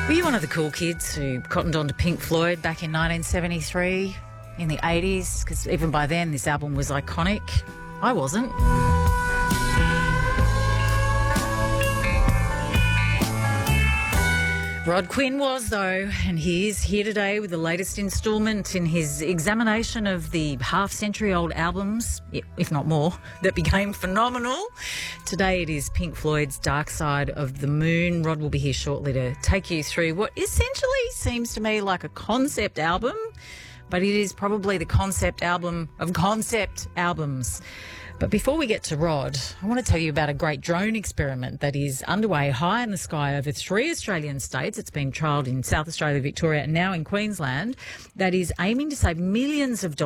Were you one of the cool kids who cottoned on to Pink Floyd back in 1973, in the 80s? Because even by then, this album was iconic. I wasn't. Rod Quinn was, though, and he is here today with the latest instalment in his examination of the half-century-old albums, if not more, that became phenomenal. Today it is Pink Floyd's Dark Side of the Moon. Rod will be here shortly to take you through what essentially seems to me like a concept album, but it is probably the concept album of concept albums. But before we get to Rod, I want to tell you about a great drone experiment that is underway high in the sky over 3 Australian states. It's been trialled in South Australia, Victoria, and now in Queensland, that is aiming to save millions of dollars